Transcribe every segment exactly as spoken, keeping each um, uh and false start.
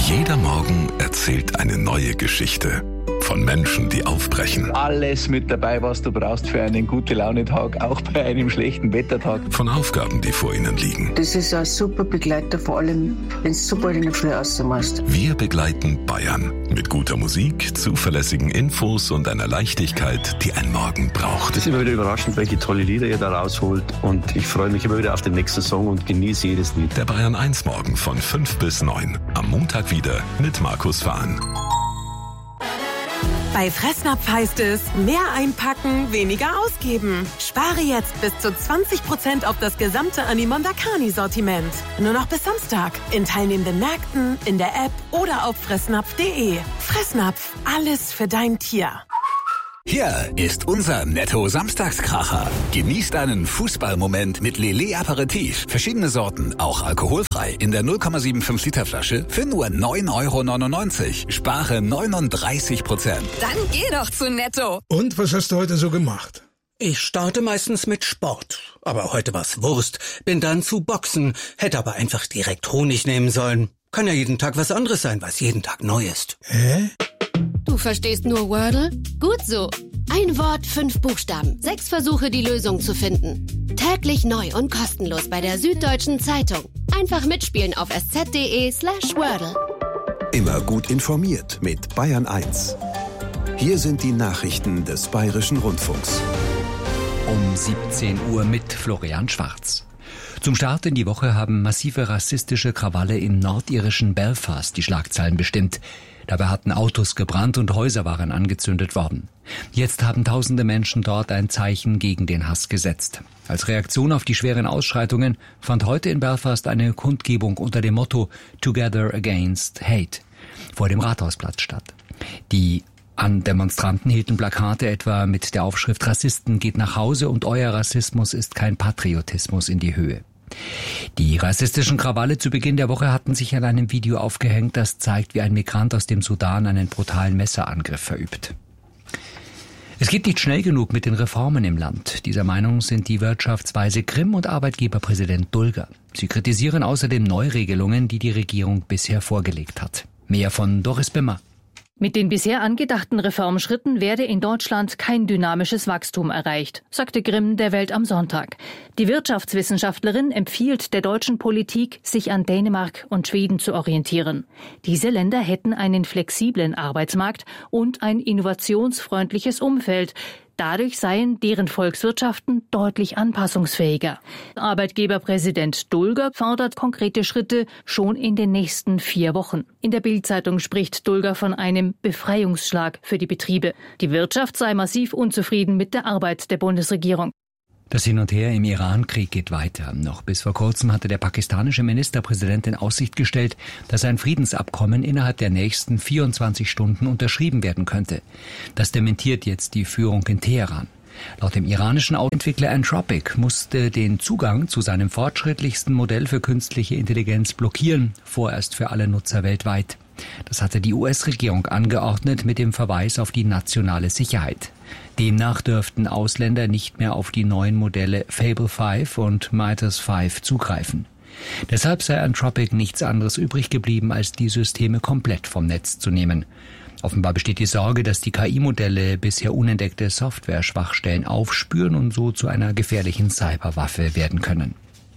Jeder Morgen erzählt eine neue Geschichte. Von Menschen, die aufbrechen. Alles mit dabei, was du brauchst für einen Gute-Laune-Tag, auch bei einem schlechten Wettertag. Von Aufgaben, die vor ihnen liegen. Das ist ein super Begleiter, vor allem, wenn du so bald in der Früh rausmachst. Wir begleiten Bayern. Mit guter Musik, zuverlässigen Infos und einer Leichtigkeit, die ein Morgen braucht. Es ist immer wieder überraschend, welche tolle Lieder ihr da rausholt. Und ich freue mich immer wieder auf den nächsten Song und genieße jedes Lied. Der Bayern eins Morgen von fünf bis neun. Am Montag wieder mit Markus Fahn. Bei Fressnapf heißt es, mehr einpacken, weniger ausgeben. Spare jetzt bis zu zwanzig Prozent auf das gesamte Animon Dakani-Sortiment. Nur noch bis Samstag. In teilnehmenden Märkten, in der App oder auf fressnapf punkt de. Fressnapf, alles für dein Tier. Hier ist unser Netto-Samstagskracher. Genießt einen Fußballmoment mit Lele Aperitif. Verschiedene Sorten, auch alkoholfrei. In der null Komma fünfundsiebzig Liter Flasche für nur neun Euro neunundneunzig. Spare neununddreißig Prozent. Dann geh doch zu Netto. Und was hast du heute so gemacht? Ich starte meistens mit Sport. Aber heute war's Wurst. Bin dann zu Boxen. Hätte aber einfach direkt Honig nehmen sollen. Kann ja jeden Tag was anderes sein, was jeden Tag neu ist. Hä? Du verstehst nur Wordle? Gut so. Ein Wort, fünf Buchstaben. Sechs Versuche, die Lösung zu finden. Täglich neu und kostenlos bei der Süddeutschen Zeitung. Einfach mitspielen auf sz.de slash Wordle. Immer gut informiert mit Bayern eins. Hier sind die Nachrichten des Bayerischen Rundfunks. Um siebzehn Uhr mit Florian Schwarz. Zum Start in die Woche haben massive rassistische Krawalle im nordirischen Belfast die Schlagzeilen bestimmt. Dabei hatten Autos gebrannt und Häuser waren angezündet worden. Jetzt haben tausende Menschen dort ein Zeichen gegen den Hass gesetzt. Als Reaktion auf die schweren Ausschreitungen fand heute in Belfast eine Kundgebung unter dem Motto Together Against Hate vor dem Rathausplatz statt. Die an Demonstranten hielten Plakate etwa mit der Aufschrift Rassisten geht nach Hause und euer Rassismus ist kein Patriotismus in die Höhe. Die rassistischen Krawalle zu Beginn der Woche hatten sich an einem Video aufgehängt, das zeigt, wie ein Migrant aus dem Sudan einen brutalen Messerangriff verübt. Es geht nicht schnell genug mit den Reformen im Land. Dieser Meinung sind die Wirtschaftsweise Grimm und Arbeitgeberpräsident Dulger. Sie kritisieren außerdem Neuregelungen, die die Regierung bisher vorgelegt hat. Mehr von Doris Bimmer. Mit den bisher angedachten Reformschritten werde in Deutschland kein dynamisches Wachstum erreicht, sagte Grimm der Welt am Sonntag. Die Wirtschaftswissenschaftlerin empfiehlt der deutschen Politik, sich an Dänemark und Schweden zu orientieren. Diese Länder hätten einen flexiblen Arbeitsmarkt und ein innovationsfreundliches Umfeld. Dadurch seien deren Volkswirtschaften deutlich anpassungsfähiger. Arbeitgeberpräsident Dulger fordert konkrete Schritte schon in den nächsten vier Wochen. In der Bild-Zeitung spricht Dulger von einem Befreiungsschlag für die Betriebe. Die Wirtschaft sei massiv unzufrieden mit der Arbeit der Bundesregierung. Das Hin und Her im Iran-Krieg geht weiter. Noch bis vor kurzem hatte der pakistanische Ministerpräsident in Aussicht gestellt, dass ein Friedensabkommen innerhalb der nächsten vierundzwanzig Stunden unterschrieben werden könnte. Das dementiert jetzt die Führung in Teheran. Laut dem iranischen Autoentwickler Anthropic musste den Zugang zu seinem fortschrittlichsten Modell für künstliche Intelligenz blockieren, vorerst für alle Nutzer weltweit. Das hatte die U S-Regierung angeordnet mit dem Verweis auf die nationale Sicherheit. Demnach dürften Ausländer nicht mehr auf die neuen Modelle Fable fünf und Midas fünf zugreifen. Deshalb sei Anthropic nichts anderes übrig geblieben, als die Systeme komplett vom Netz zu nehmen. Offenbar besteht die Sorge, dass die K I-Modelle bisher unentdeckte Software-Schwachstellen aufspüren und so zu einer gefährlichen Cyberwaffe werden können.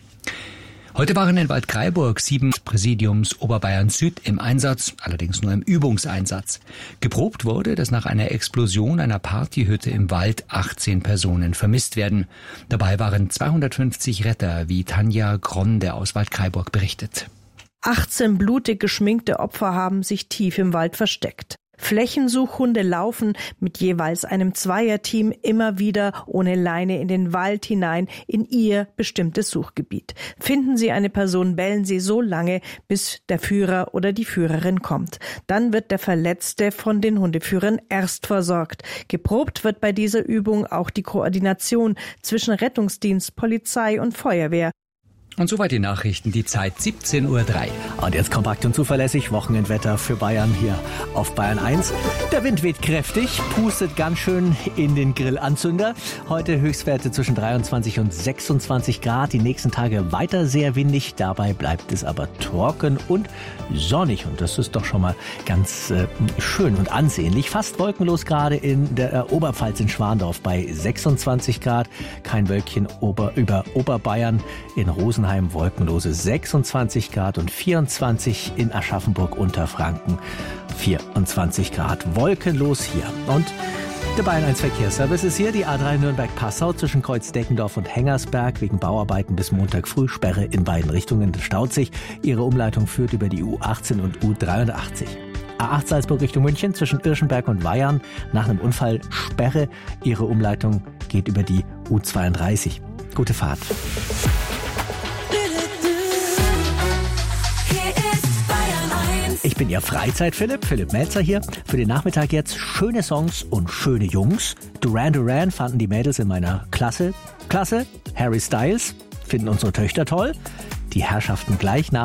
Heute waren in Waldkraiburg sieben Präsidiums Oberbayern Süd im Einsatz, allerdings nur im Übungseinsatz. Geprobt wurde, dass nach einer Explosion einer Partyhütte im Wald achtzehn Personen vermisst werden. Dabei waren zweihundertfünfzig Retter, wie Tanja Gronde aus Waldkraiburg berichtet. achtzehn blutig geschminkte Opfer haben sich tief im Wald versteckt. Flächensuchhunde laufen mit jeweils einem Zweierteam immer wieder ohne Leine in den Wald hinein in ihr bestimmtes Suchgebiet. Finden sie eine Person, bellen sie so lange, bis der Führer oder die Führerin kommt. Dann wird der Verletzte von den Hundeführern erst versorgt. Geprobt wird bei dieser Übung auch die Koordination zwischen Rettungsdienst, Polizei und Feuerwehr. Und soweit die Nachrichten, die Zeit siebzehn Uhr drei. Und jetzt kompakt und zuverlässig Wochenendwetter für Bayern hier auf Bayern eins. Der Wind weht kräftig, pustet ganz schön in den Grillanzünder. Heute Höchstwerte zwischen dreiundzwanzig und sechsundzwanzig Grad. Die nächsten Tage weiter sehr windig. Dabei bleibt es aber trocken und sonnig. Und das ist doch schon mal ganz äh, schön und ansehnlich. Fast wolkenlos gerade in der äh, Oberpfalz in Schwandorf bei sechsundzwanzig Grad. Kein Wölkchen ober, über Oberbayern. In Rosenheim wolkenlose sechsundzwanzig Grad und vierundzwanzig in Aschaffenburg Unterfranken. vierundzwanzig Grad wolkenlos hier. Und der Bayern eins Verkehrsservice ist hier, die A drei Nürnberg-Passau zwischen Kreuz-Deckendorf und Hengersberg. Wegen Bauarbeiten bis Montag früh Sperre in beiden Richtungen. Das staut sich. Ihre Umleitung führt über die U achtzehn und U dreiundachtzig. A acht Salzburg Richtung München zwischen Irschenberg und Weyarn. Nach einem Unfall Sperre. Ihre Umleitung geht über die U zweiunddreißig. Gute Fahrt. Ich bin Ihr Freizeit-Philipp, Philipp Melzer hier. Für den Nachmittag jetzt schöne Songs und schöne Jungs. Duran Duran fanden die Mädels in meiner Klasse. Klasse. Harry Styles finden unsere Töchter toll. Die Herrschaften gleich nach